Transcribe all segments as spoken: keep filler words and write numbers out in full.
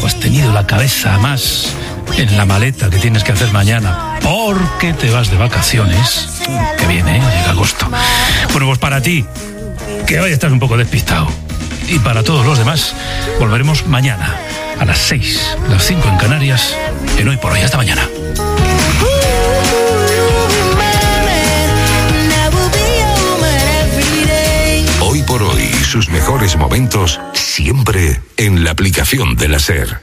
has tenido la cabeza más en la maleta que tienes que hacer mañana, porque te vas de vacaciones, que viene, ¿eh? Llega agosto. Bueno, pues para ti, que hoy estás un poco despistado, y para todos los demás, volveremos mañana a las seis, las cinco en Canarias, en Hoy por Hoy. Hasta mañana. Hoy por Hoy, sus mejores momentos, siempre en la aplicación de la SER.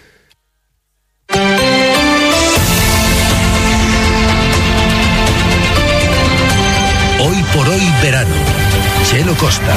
Hoy por Hoy verano. Chelo Costa.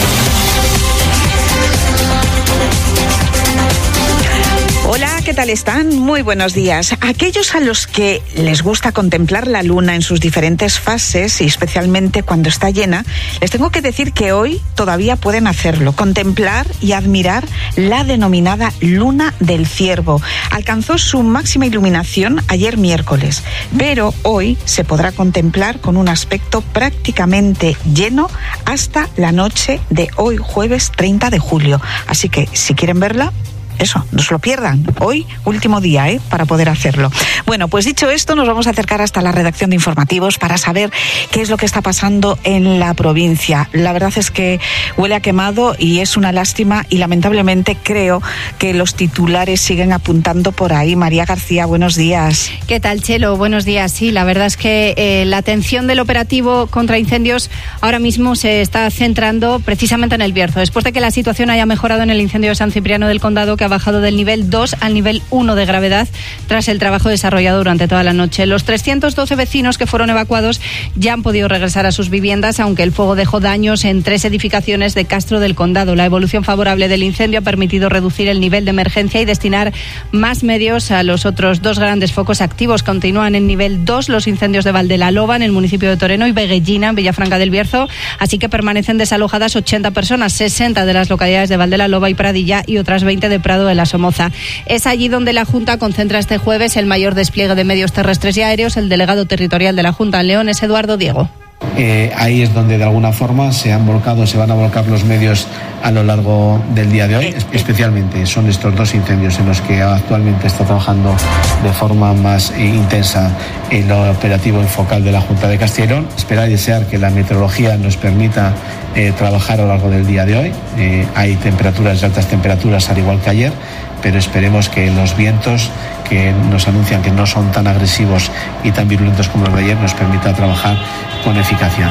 Hola, ¿qué tal están? Muy buenos días. Aquellos a los que les gusta contemplar la luna en sus diferentes fases y especialmente cuando está llena, les tengo que decir que hoy todavía pueden hacerlo, contemplar y admirar la denominada Luna del Ciervo. Alcanzó su máxima iluminación ayer miércoles, pero hoy se podrá contemplar con un aspecto prácticamente lleno hasta la noche de hoy, jueves treinta de julio. Así que si quieren verla, eso, no se lo pierdan. Hoy, último día, ¿eh? Para poder hacerlo. Bueno, pues dicho esto, nos vamos a acercar hasta la redacción de informativos para saber qué es lo que está pasando en la provincia. La verdad es que huele a quemado y es una lástima y lamentablemente creo que los titulares siguen apuntando por ahí. María García, buenos días. ¿Qué tal, Chelo? Buenos días. Sí, la verdad es que eh, la atención del operativo contra incendios ahora mismo se está centrando precisamente en el Bierzo. Después de que la situación haya mejorado en el incendio de San Cipriano del Condado, que ha bajado del nivel dos al nivel uno de gravedad tras el trabajo desarrollado durante toda la noche. Los trescientos doce vecinos que fueron evacuados ya han podido regresar a sus viviendas, aunque el fuego dejó daños en tres edificaciones de Castro del Condado. La evolución favorable del incendio ha permitido reducir el nivel de emergencia y destinar más medios a los otros dos grandes focos activos. Continúan en nivel dos los incendios de Valdelaloba, en el municipio de Toreno, y Veguellina, en Villafranca del Bierzo, así que permanecen desalojadas ochenta personas, sesenta de las localidades de Valdelaloba y Pradilla y otras veinte de Prado de la Somoza. Es allí donde la Junta concentra este jueves el mayor despliegue de medios terrestres y aéreos. El delegado territorial de la Junta en León es Eduardo Diego. Eh, ahí es donde de alguna forma se han volcado, se van a volcar los medios a lo largo del día de hoy. Especialmente son estos dos incendios en los que actualmente está trabajando de forma más eh, intensa el operativo focal de la Junta de Castilla y León. Esperar y desear que la meteorología nos permita eh, trabajar a lo largo del día de hoy. Eh, hay temperaturas, altas temperaturas al igual que ayer, pero esperemos que los vientos que nos anuncian que no son tan agresivos y tan virulentos como los de ayer nos permita trabajar con eficacia.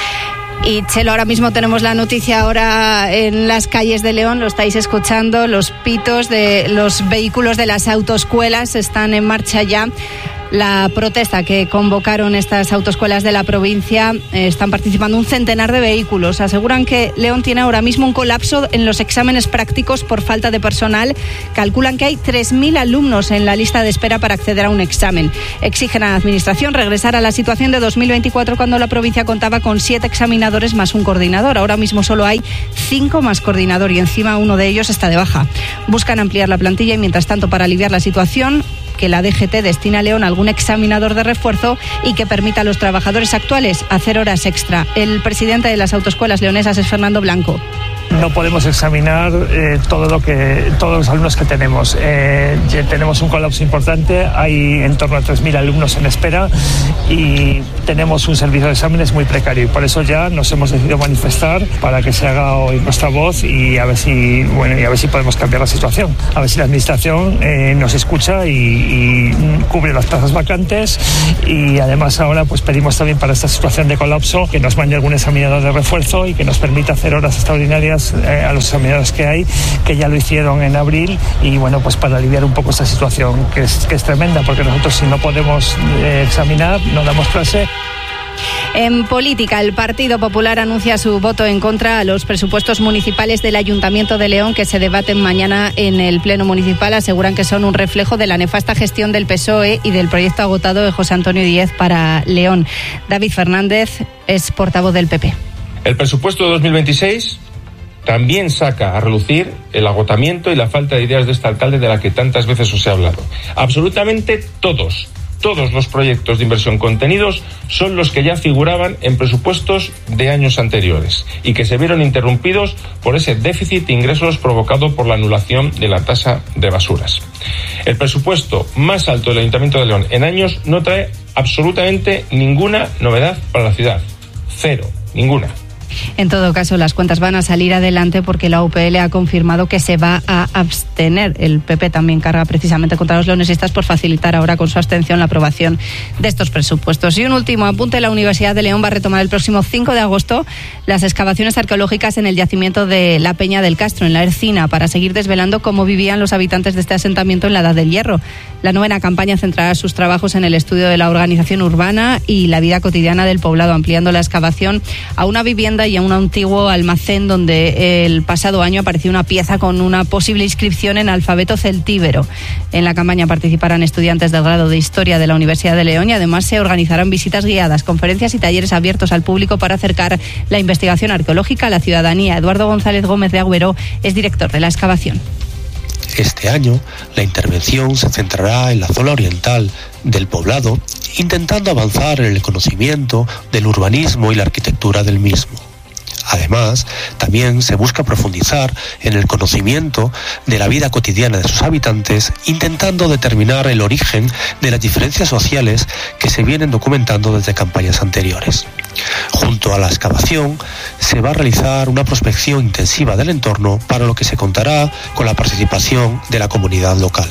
Y Chelo, ahora mismo tenemos la noticia ahora en las calles de León, lo estáis escuchando, los pitos de los vehículos de las autoescuelas están en marcha ya. La protesta que convocaron estas autoescuelas de la provincia, eh, están participando un centenar de vehículos. Aseguran que León tiene ahora mismo un colapso en los exámenes prácticos por falta de personal. Calculan que hay tres mil alumnos en la lista de espera para acceder a un examen. Exigen a la Administración regresar a la situación de dos mil veinticuatro, cuando la provincia contaba con siete examinadores más un coordinador. Ahora mismo solo hay cinco más coordinador y encima uno de ellos está de baja. Buscan ampliar la plantilla y, mientras tanto, para aliviar la situación, que la D G T destina a León algún examinador de refuerzo y que permita a los trabajadores actuales hacer horas extra. El presidente de las autoescuelas leonesas es Fernando Blanco. No podemos examinar eh, todo lo que todos los alumnos que tenemos. Eh, tenemos un colapso importante, hay en torno a tres mil alumnos en espera y tenemos un servicio de exámenes muy precario, y por eso ya nos hemos decidido manifestar para que se haga hoy nuestra voz y a ver si bueno y a ver si podemos cambiar la situación, a ver si la Administración eh, nos escucha y, y cubre las plazas vacantes. Y además ahora pues pedimos también, para esta situación de colapso, que nos mande algún examinador de refuerzo y que nos permita hacer horas extraordinarias a los examinadores que hay, que ya lo hicieron en abril, y bueno, pues para aliviar un poco esta situación que es, que es tremenda, porque nosotros, si no podemos eh, examinar, no damos clase. En política, el Partido Popular anuncia su voto en contra a los presupuestos municipales del Ayuntamiento de León, que se debaten mañana en el Pleno Municipal. Aseguran que son un reflejo de la nefasta gestión del P S O E y del proyecto agotado de José Antonio Díez para León. David Fernández es portavoz del P P. El presupuesto de dos mil veintiséis también saca a relucir el agotamiento y la falta de ideas de este alcalde, de la que tantas veces os he hablado. Absolutamente todos todos los proyectos de inversión contenidos son los que ya figuraban en presupuestos de años anteriores y que se vieron interrumpidos por ese déficit de ingresos provocado por la anulación de la tasa de basuras. El presupuesto más alto del Ayuntamiento de León en años no trae absolutamente ninguna novedad para la ciudad. Cero, ninguna. En todo caso, las cuentas van a salir adelante porque la U P L ha confirmado que se va a abstener. El P P también carga precisamente contra los leonesistas por facilitar ahora con su abstención la aprobación de estos presupuestos. Y un último apunte, la Universidad de León va a retomar el próximo cinco de agosto las excavaciones arqueológicas en el yacimiento de la Peña del Castro, en la Ercina, para seguir desvelando cómo vivían los habitantes de este asentamiento en la Edad del Hierro. La novena campaña centrará sus trabajos en el estudio de la organización urbana y la vida cotidiana del poblado, ampliando la excavación a una vivienda y a un antiguo almacén donde el pasado año apareció una pieza con una posible inscripción en alfabeto celtíbero. En la campaña participarán estudiantes del grado de Historia de la Universidad de León y además se organizarán visitas guiadas, conferencias y talleres abiertos al público para acercar la investigación arqueológica a la ciudadanía. Eduardo González Gómez de Agüero es director de la excavación. Este año, la intervención se centrará en la zona oriental del poblado, intentando avanzar en el conocimiento del urbanismo y la arquitectura del mismo. Además, también se busca profundizar en el conocimiento de la vida cotidiana de sus habitantes, intentando determinar el origen de las diferencias sociales que se vienen documentando desde campañas anteriores. Junto a la excavación, se va a realizar una prospección intensiva del entorno, para lo que se contará con la participación de la comunidad local.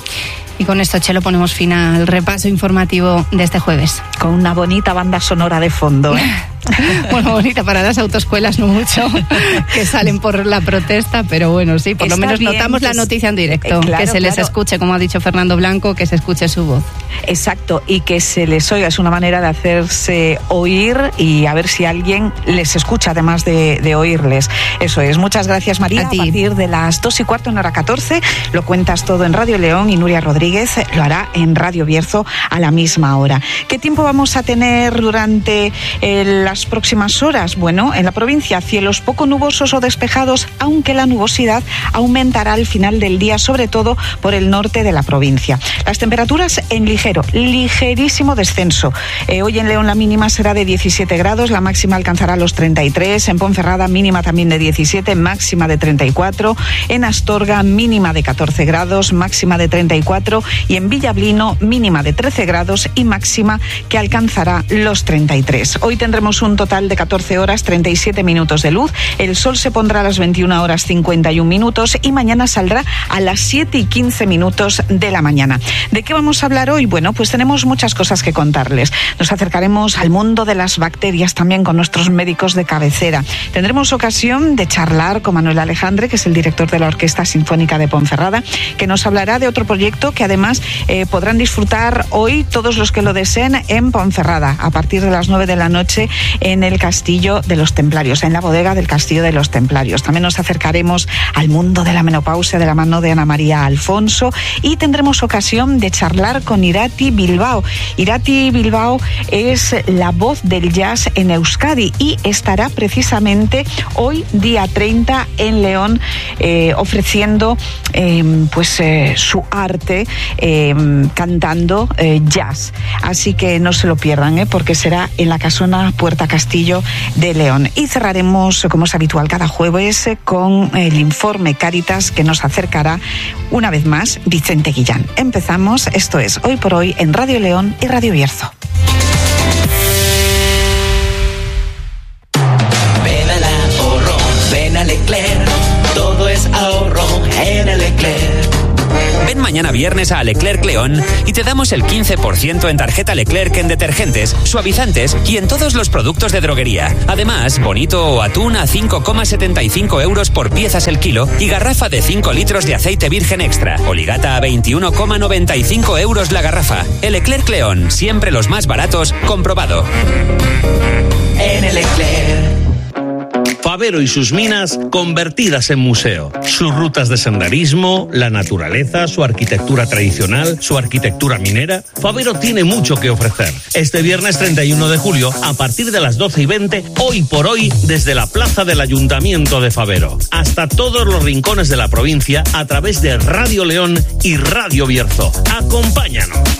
Y con esto, Chelo, ponemos fin al repaso informativo de este jueves. Con una bonita banda sonora de fondo, ¿eh? Bueno, bonita para las autoescuelas, no mucho, que salen por la protesta, pero bueno, sí, por Está lo menos bien, notamos la es, noticia en directo, eh, claro, que se les claro. escuche, como ha dicho Fernando Blanco, que se escuche su voz. Exacto, y que se les oiga, es una manera de hacerse oír y a ver si alguien les escucha, además de, de oírles. Eso es, muchas gracias, María. A, a partir de las dos y cuarto en hora catorce lo cuentas todo en Radio León y Nuria Rodríguez lo hará en Radio Bierzo a la misma hora. ¿Qué tiempo vamos a tener durante eh, las próximas horas? Bueno, en la provincia, cielos poco nubosos o despejados, aunque la nubosidad aumentará al final del día, sobre todo por el norte de la provincia. Las temperaturas en ligero, ligerísimo descenso. Eh, hoy en León la mínima será de diecisiete grados, la máxima alcanzará los treinta y tres, en Ponferrada mínima también de diecisiete, máxima de treinta y cuatro, en Astorga mínima de catorce grados, máxima de treinta y cuatro, y en Villablino mínima de trece grados y máxima que alcanzará los treinta y tres. Hoy tendremos un total de catorce horas treinta y siete minutos de luz, el sol se pondrá a las veintiuna horas cincuenta y un minutos y mañana saldrá a las siete y quince minutos de la mañana. ¿De qué vamos a hablar hoy? Bueno, pues tenemos muchas cosas que contarles. Nos acercaremos al mundo de las bacterias también con nuestros médicos de cabecera. Tendremos ocasión de charlar con Manuel Alejandre, que es el director de la Orquesta Sinfónica de Ponferrada, que nos hablará de otro proyecto que además eh, podrán disfrutar hoy todos los que lo deseen en Ponferrada, a partir de las nueve de la noche en el Castillo de los Templarios, en la bodega del Castillo de los Templarios. También nos acercaremos al mundo de la menopausia de la mano de Ana María Alfonso y tendremos ocasión de charlar con Irati Bilbao. Irati Bilbao es la voz del jazz en Euskadi y estará precisamente hoy, día treinta, en León, eh, ofreciendo eh, pues eh, su arte eh, cantando eh, jazz. Así que no se lo pierdan, eh, porque será en la Casona Puerta Castillo de León. Y cerraremos, como es habitual cada jueves, eh, con el informe Cáritas que nos acercará una vez más Vicente Guillán. Empezamos, esto es Hoy por Hoy en Radio León y Radio Bierzo. Ven al ahorro, ven a Leclerc, todo es ahorro en el Leclerc. Ven mañana viernes a Leclerc León y te damos el quince por ciento en tarjeta Leclerc en detergentes, suavizantes y en todos los productos de droguería. Además, bonito o atún a cinco coma setenta y cinco euros por piezas el kilo y garrafa de cinco litros de aceite virgen extra. Oligata a veintiuno coma noventa y cinco euros la garrafa. El Leclerc León, siempre los más baratos, comprobado. En el Leclerc. Favero y sus minas convertidas en museo. Sus rutas de senderismo, la naturaleza, su arquitectura tradicional, su arquitectura minera. Favero tiene mucho que ofrecer. Este viernes treinta y uno de julio, a partir de las doce y veinte, hoy por hoy, desde la plaza del Ayuntamiento de Favero, hasta todos los rincones de la provincia, a través de Radio León y Radio Bierzo. Acompáñanos.